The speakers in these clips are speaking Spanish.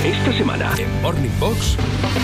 Esta semana en Morning Box.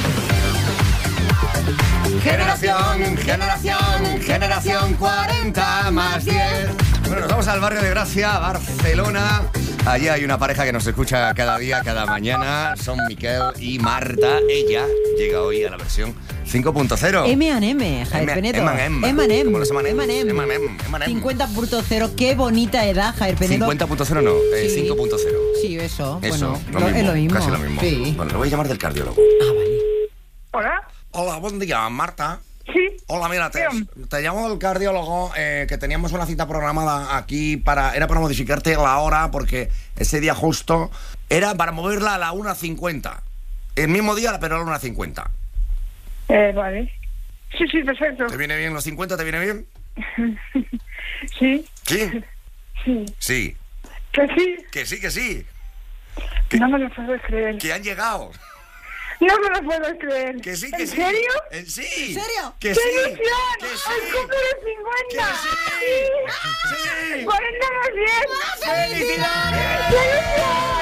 Generación 40 más 10. Bueno, nos vamos al barrio de Gracia, Barcelona. Allí hay una pareja que nos escucha cada día, cada mañana. Son Miquel y Marta. Ella llega hoy a la versión 5.0. M&M, Javier Penedo. M&M. Como los M&M. M&M. 50.0 qué bonita edad, Javier Penedo. 50.0 no, Sí. 5.0 Sí, eso. Eso, Bueno, es lo mismo. Casi lo mismo. Sí. Bueno, le voy a llamar del cardiólogo. Ah, vale. Hola. Hola, buen día, Marta. Sí. Hola, mira, te llamo del cardiólogo, que teníamos una cita programada aquí era para modificarte la hora, porque ese día justo era para moverla a la 1:50. El mismo día, pero a la 1:50. Vale. Sí, perfecto. ¿Te viene bien los 50? ¿Te viene bien? Sí. ¿Sí? Sí. Sí. Que sí. Que sí, que sí. No me lo puedo creer. Que han llegado. No me lo puedo creer. Que sí, ¿En que sí. serio? Sí. ¿En serio? Que ¡Qué sí. ilusión! Que sí. ¡Al cumple de 50! Sí. Sí. 40 más 10. ¡Felicidades! ¡Qué ilusión!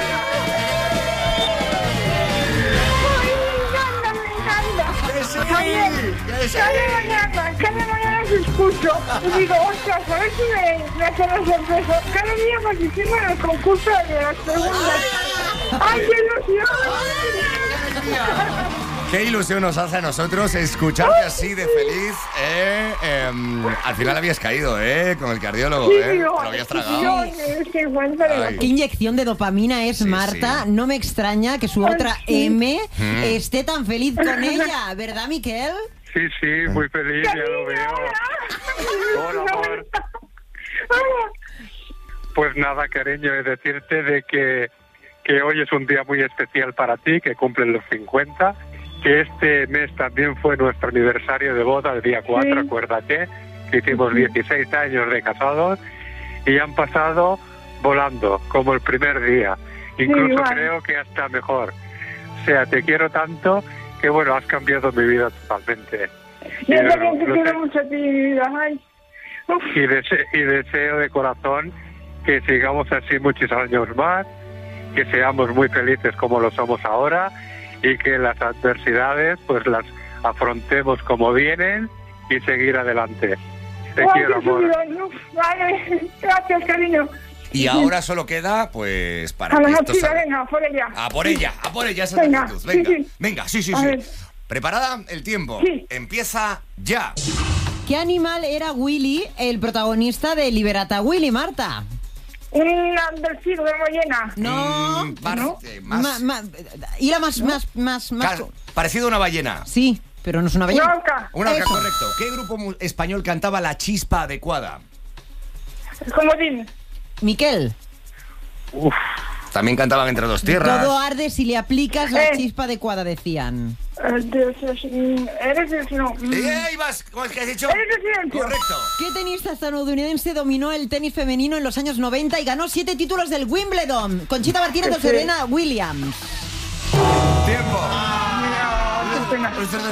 ¡Ay, me encanta! ¡Que sí! Javier, ¡Que sí! cada mañana os escucho y digo, ostras, a ver si me hacen la sorpresa. Cada día participo en el concurso de las preguntas. ¡Ay, qué ilusión! Qué ilusión nos hace a nosotros escucharte así de feliz. Al final habías caído, con el cardiólogo, Sí, Te digo, lo habías tragado. es que cuéntale. Ay. Qué inyección de dopamina es, Sí, Marta. sí. No me extraña que su otra sí. M esté tan feliz con ella, ¿verdad, Miquel? Sí, muy feliz, ya lo veo. Hola, amor. Pues nada, cariño, es decirte de que hoy es un día muy especial para ti, que cumplen los 50, que este mes también fue nuestro aniversario de boda, el día 4, Sí. acuérdate, que hicimos 16 años de casados y han pasado volando, como el primer día. Incluso igual. creo que hasta mejor. O sea, te quiero tanto que, bueno, has cambiado mi vida totalmente. Yo Y, también te lo quiero sé. mucho a ti, mi vida. Ay. Uf. Y deseo de corazón que sigamos así muchos años más, que seamos muy felices como lo somos ahora y que las adversidades pues las afrontemos como vienen y seguir adelante. Te Ay, quiero, qué amor. subidón. Uf, vale, gracias, cariño. Y ahora solo queda, pues, para A la que esto mochila, salga. venga, por ella. A por ella, esa Venga, actitud. Venga, sí. venga, sí. A ver. ¿Preparada? El tiempo. Sí. Empieza ya. ¿Qué animal era Willy, el protagonista de Liberata Willy, Marta? Un delfín, una ballena. No. Más Hila más. parecido a una ballena. Sí, pero no es una ballena. Una orca. Una orca, Eso. correcto. ¿Qué grupo español cantaba La Chispa Adecuada? Comodín. Miquel, También cantaban Entre Dos Tierras. todo arde si le aplicas la Eh. chispa adecuada, decían. Eres el no. ¡Ahí vas! ¿Cómo es que has dicho? Eres el silencio. Correcto. ¿Qué tenista estadounidense dominó el tenis femenino en los años 90 y ganó 7 títulos del Wimbledon? Conchita Martínez o Sí. Serena Williams. Tiempo. Qué pena.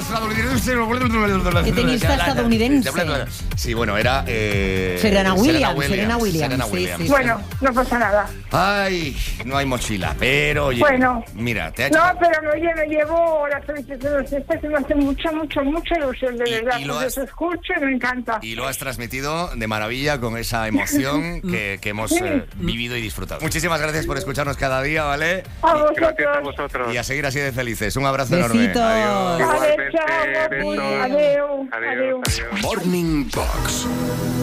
¿Qué tenista estadounidense? Sí, bueno, era... Serena Williams. Serena Sí, Williams. sí. Bueno, no pasa nada. Ay, no hay mochila, pero oye... Bueno. Mira, te ha hecho... No, pero oye, me llevo las felicitaciones estas que me hace mucha ilusión, de Y- verdad. y lo Porque has- os escucho y me encanta. Y lo has transmitido de maravilla con esa emoción que hemos vivido y disfrutado. Muchísimas gracias por escucharnos cada día, ¿vale? A Gracias a vosotros. vosotros. Y a seguir así de felices. Un abrazo Besitos. enorme. Adiós. A ver, Igualmente, chao, besos. adeu. Adiós. Morning Box.